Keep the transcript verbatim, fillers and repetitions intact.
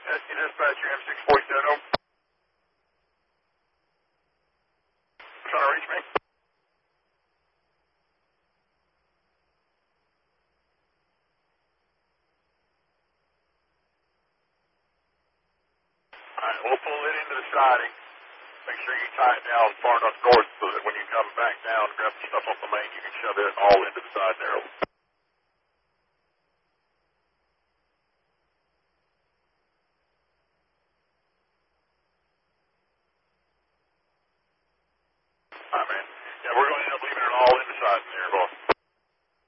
Esky Dispatcher, M six forty-seven. Trying to reach me? Alright, we'll pull it into the siding. Make sure you tie it down far enough north so that when you come back down and grab the stuff off the main, you can shove it all into the side there.